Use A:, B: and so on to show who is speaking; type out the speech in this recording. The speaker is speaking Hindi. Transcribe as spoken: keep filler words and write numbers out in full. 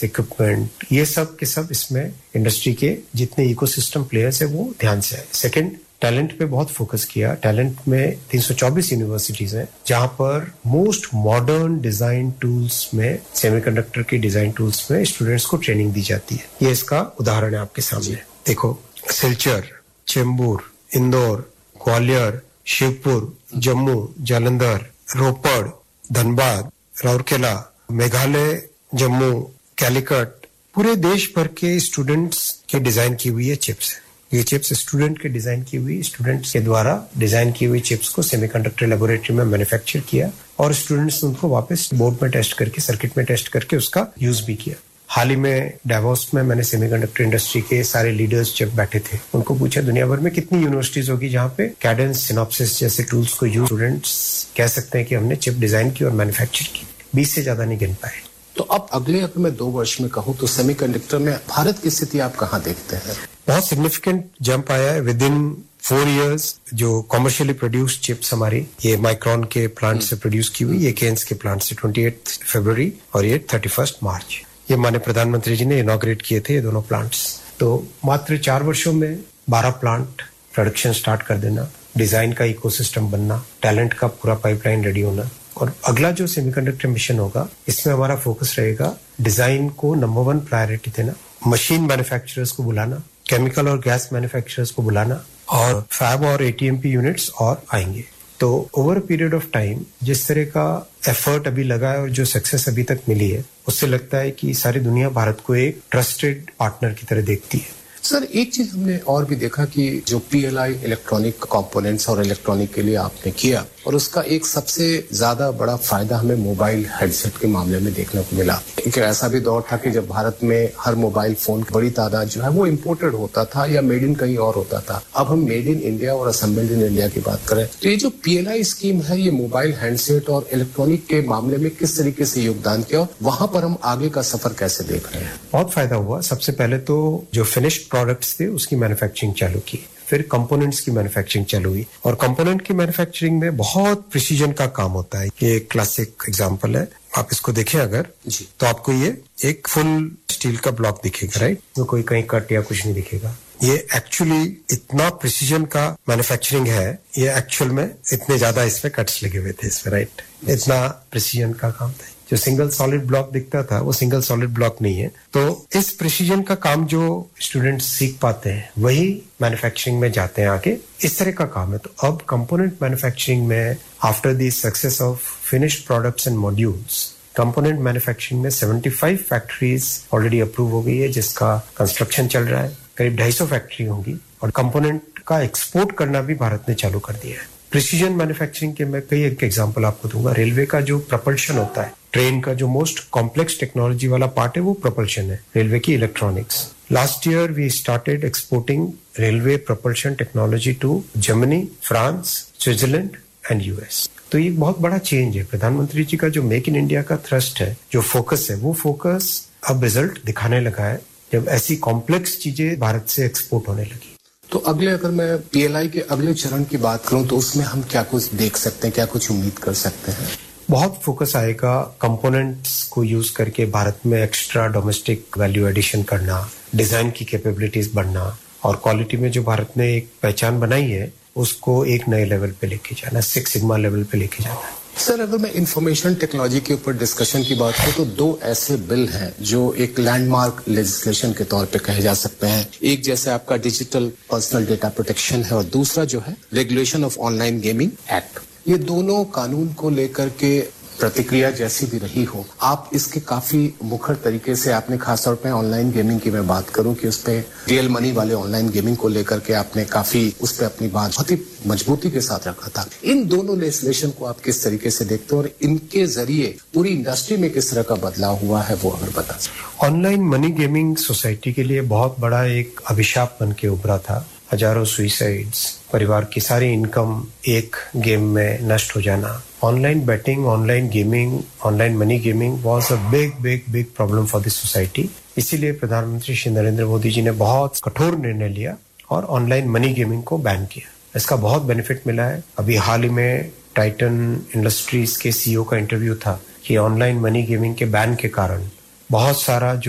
A: इक्विपमेंट, ये सब के सब इसमें इंडस्ट्री के जितने इकोसिस्टम प्लेयर्स है वो ध्यान से आए। सेकंड, टैलेंट पे बहुत फोकस किया। टैलेंट में तीन सौ चौबीस यूनिवर्सिटीज हैं जहां पर मोस्ट मॉडर्न डिजाइन टूल्स में, सेमीकंडक्टर के डिजाइन टूल्स में स्टूडेंट्स को ट्रेनिंग दी जाती है। ये इसका उदाहरण है आपके सामने। देखो, सिलचर, चेंबूर, इंदौर, ग्वालियर, शिवपुर, जम्मू, जालंधर, रोपड़, धनबाद, राउरकेला, मेघालय, जम्मू, कैलिकट, पूरे देश भर के स्टूडेंट्स के डिजाइन की हुई ये चिप्स है। ये चिप्स स्टूडेंट के डिजाइन की हुई, स्टूडेंट्स के द्वारा डिजाइन की हुई चिप्स को सेमीकंडक्टर लेबोरेटरी में मैन्युफैक्चर किया और स्टूडेंट्स ने उनको वापस बोर्ड में टेस्ट करके, सर्किट में टेस्ट करके उसका यूज भी किया। हाल ही में डावोस में मैंने सेमीकंडक्टर इंडस्ट्री के सारे लीडर्स जब बैठे थे, उनको पूछा दुनिया भर में कितनी यूनिवर्सिटीज होगी जहां पे कैडेंस, सिनॉप्सिस जैसे टूल्स को यूज स्टूडेंट्स कह सकते हैं कि हमने चिप डिजाइन की और मैन्युफैक्चर की। बीस से ज्यादा नहीं गिन पाए।
B: तो अब अगले अगर मैं दो वर्ष में कहूँ तो सेमीकंडक्टर में भारत की स्थिति आप कहाँ देखते हैं?
A: बहुत सिग्निफिकेंट जंप आया है विद इन फोर इयर्स। जो कॉमर्शियली प्रोड्यूस्ड चिप्स हमारी, ये माइक्रॉन के प्लांट से प्रोड्यूस की हुई, ये केन्स के प्लांट से अट्ठाईस फरवरी और ये इकतीस मार्च, ये माननीय प्रधानमंत्री जी ने इनॉग्रेट किए थे ये दोनों प्लांट्स। तो मात्र चार वर्षों में बारह प्लांट प्रोडक्शन स्टार्ट कर देना, डिजाइन का इकोसिस्टम बनना, टैलेंट का पूरा पाइपलाइन रेडी होना। और अगला जो सेमीकंडक्टर मिशन होगा, इसमें हमारा फोकस रहेगा डिजाइन को नंबर वन प्रायोरिटी देना, मशीन मैन्युफैक्चरर्स को बुलाना, केमिकल और गैस मैन्युफैक्चरर्स को बुलाना, और फैब और एटीएमपी यूनिट्स और आएंगे। तो ओवर पीरियड ऑफ टाइम जिस तरह का एफर्ट अभी लगा है और जो सक्सेस अभी तक मिली है, उससे लगता है कि सारी दुनिया भारत को एक ट्रस्टेड पार्टनर की तरह देखती है।
B: सर, एक चीज हमने और भी देखा कि जो पीएलआई इलेक्ट्रॉनिक कंपोनेंट्स और इलेक्ट्रॉनिक के लिए आपने किया, और उसका एक सबसे ज्यादा बड़ा फायदा हमें मोबाइल हेडसेट के मामले में देखने को मिला। एक ऐसा भी दौर था कि जब भारत में हर मोबाइल फोन की बड़ी तादाद जो है वो इम्पोर्टेड होता था या मेड इन कहीं और होता था। अब हम मेड इन इंडिया और असेंबल्ड इन इंडिया की बात करें तो ये जो पीएलआई स्कीम है, ये मोबाइल हैंडसेट और इलेक्ट्रॉनिक के मामले में किस तरीके से योगदान किया, वहां पर हम आगे का सफर कैसे देख रहे हैं?
A: बहुत फायदा हुआ। सबसे पहले तो जो फिनिश्ड प्रोडक्ट्स थे उसकी मैन्युफैक्चरिंग चालू की, फिर कंपोनेंट्स की मैन्युफैक्चरिंग चालू हुई, और कंपोनेंट की मैन्युफैक्चरिंग में बहुत प्रिसीजन का काम होता है। ये एक क्लासिक एग्जांपल है, आप इसको देखें अगर जी, तो आपको ये एक फुल स्टील का ब्लॉक दिखेगा, राइट? तो कोई कहीं कट या कुछ नहीं दिखेगा। ये एक्चुअली इतना प्रिसीजन का मैन्युफैक्चरिंग है, ये एक्चुअल में इतने ज्यादा इसमें कट्स लगे हुए थे इसमें, राइट? इतना प्रिसीजन का काम था। जो सिंगल सॉलिड ब्लॉक दिखता था वो सिंगल सॉलिड ब्लॉक नहीं है। तो इस प्रिसीजन का काम जो स्टूडेंट्स सीख पाते हैं वही मैन्युफैक्चरिंग में जाते हैं आगे, इस तरह का काम है। तो अब कंपोनेंट मैन्युफैक्चरिंग में after the success of finished products and modules, component manufacturing में पचहत्तर फैक्ट्रीज ऑलरेडी अप्रूव हो गई है जिसका कंस्ट्रक्शन चल रहा है। करीब ढाई सौ फैक्ट्री होंगी और कंपोनेंट का एक्सपोर्ट करना भी भारत ने चालू कर दिया है। प्रिसीजन मैन्युफैक्चरिंग के मैं कई एक एग्जांपल आपको दूंगा। रेलवे का जो प्रपल्शन होता है, ट्रेन का जो मोस्ट कॉम्प्लेक्स टेक्नोलॉजी वाला पार्ट है वो प्रपल्शन है, रेलवे की electronics. Last year we started exporting railway propulsion technology to Germany, France, Switzerland and US. तो ये बहुत बड़ा चेंज है। प्रधानमंत्री जी का जो मेक इन इंडिया का थ्रस्ट है, जो फोकस है, वो फोकस अब रिजल्ट दिखाने लगा है जब ऐसी कॉम्प्लेक्स चीजें भारत से एक्सपोर्ट होने लगी।
B: तो अगले अगर मैं पीएलआई के अगले चरण की बात करूं तो उसमें हम क्या कुछ देख सकते हैं, क्या कुछ उम्मीद कर सकते हैं?
A: बहुत फोकस आएगा कंपोनेंट्स को यूज करके भारत में एक्स्ट्रा डोमेस्टिक वैल्यू एडिशन करना, डिजाइन की कैपेबिलिटीज बढ़ना, और क्वालिटी में जो भारत ने एक पहचान बनाई है उसको एक नए लेवल पे लेके जाना, सिक्स सिग्मा लेवल पे लेके जाना।
B: सर, अगर मैं इंफॉर्मेशन टेक्नोलॉजी के ऊपर डिस्कशन की बात करूं तो दो ऐसे बिल हैं जो एक लैंडमार्क लेजिस्लेशन के तौर पे कहे जा सकते हैं। एक जैसे आपका डिजिटल पर्सनल डेटा प्रोटेक्शन है और दूसरा जो है regulation of online gaming act. ये दोनों कानून को लेकर के प्रतिक्रिया जैसी भी रही हो, आप इसके काफी मुखर तरीके से आपने खासतौर पे ऑनलाइन गेमिंग की मैं बात करूं कि उस पे रियल मनी वाले ऑनलाइन गेमिंग को लेकर के आपने काफी उस पे अपनी बात बहुत ही मजबूती के साथ रखा था। इन दोनों लेजिस्लेशन को आप किस तरीके से देखते हो और इनके जरिए पूरी इंडस्ट्री में किस तरह का बदलाव हुआ है वो अगर बता सकें।
A: ऑनलाइन मनी गेमिंग सोसाइटी के लिए बहुत बड़ा एक अभिशाप बन के उभरा था। हजारों सुइसाइड्स, परिवार की सारी इनकम एक गेम में नष्ट हो जाना। Online betting, online gaming, online money gaming was a big big big problem for this society. इसीलिए प्रधानमंत्री श्री नरेंद्र मोदी जी ने बहुत कठोर निर्णय लिया और ऑनलाइन मनी गेमिंग को बैन किया। इसका बहुत बेनिफिट मिला है। अभी हाल ही में टाइटन इंडस्ट्रीज के सीईओ का इंटरव्यू था कि ऑनलाइन मनी गेमिंग के बैन के कारण बहुत सारा जो